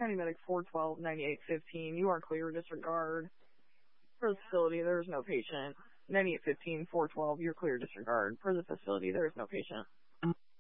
County Medic 412-9815. You are clear. Disregard. For the facility, there is no patient. 9815, 412, you're clear. Disregard. For the facility, there is no patient.